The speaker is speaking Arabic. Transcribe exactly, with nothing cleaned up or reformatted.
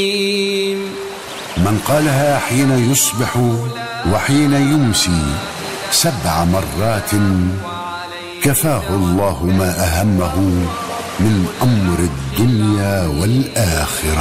من قالها حين يصبح وحين يمسي سبع مرات كفاه الله ما أهمه من أمر الدنيا والآخرة.